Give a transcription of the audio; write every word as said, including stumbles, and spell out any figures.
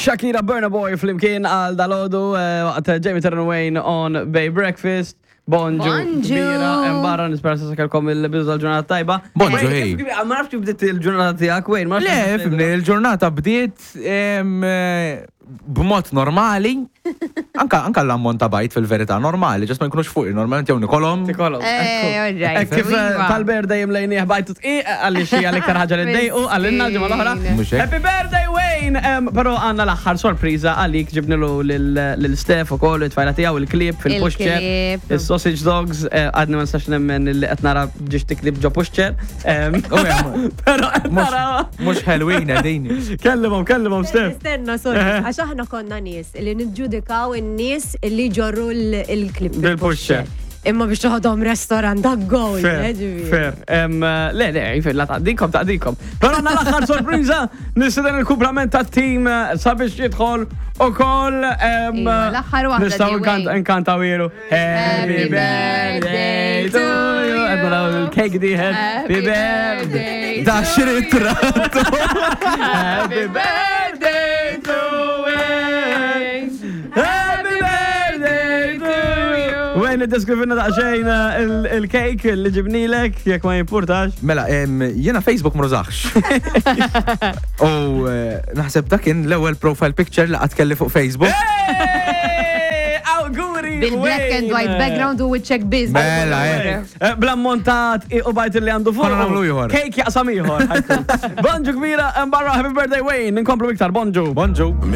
Shakira Burna Boy flimkien għal dalodu waqt Jamie Turner Wayne on Bay Breakfast. Bonġu. Bonġu. Bira, embarra nispera sa sakalkom il-bidu tal-ġurnata tajba. Bonġu, hej. Ma nafx bdiet il-ġurnata tijak, Wayne. ma nafx Le, kif bdiet fibni, il-ġurnata bdiet em, eh, b'mod normali. Anka anka l-ammont ta' bajt fil-verità normali, ġas ma jkunux fuq, normalment jew nikolhom. Tikolom. Eh, alright. Kif tal-birthday imlejnieh bajtu tqi għalli xi għal-iktar ħaġa li ddejqu għallinna ġimgħa l-oħra. Mhux hekk. Happy birthday Wayne! Em, Però għandna l-aħħar sorpriża għalik ġibnilu lil Steph ukoll it-tfajla tiegħu il-klip fil-pushcher. Il-klip. Is-sausage dogs għadni ma nistax nemmen li qed nara ġiex tiklib ġo pushcher. Em, Oh, ja, Però qed nara. Mux Halloween għedin. Kellimhom, kellimhom Steph. Istenna, sorry, għax aħna konna nies li nġudikaw in-nies li ġorru l-klip. Bil-pushcher. Imma biex toħodhom restaurant dak gowl. Fair, fair. Em, Le, le, jifir, la taqdikom, taqdikom. Pero għanna l-axħar sorpriza, nistiden il-kumplament ta' team sabiex jidħol u koll. Iwa, l-aħħar waħda Nistaw di Wayne. nkanta wiru. Happy birthday to you. Għedna law il-kek di happy birthday. Da xritrat. Happy birthday to Wayne. Happy birthday to you. Wayne, id-deskrivinna daqxejn il-kejk li ġibnilek, jek ma jimpurtax. Mela, em, jena Facebook mrużax. U eh, naħseb dakin l-ewel profile picture li għatkelli fuq Facebook. Hey! Auguri! Bil-black and white background u with check biz. Mela, eh. Bla montat u bajt li għandu fuq. Ħana nagħmlu ieħor. Kejk jaqsam ieħor. Bonġu kbira, mbarra, happy birthday Wayne, nkomplu iktar, bonġu. Bonġu.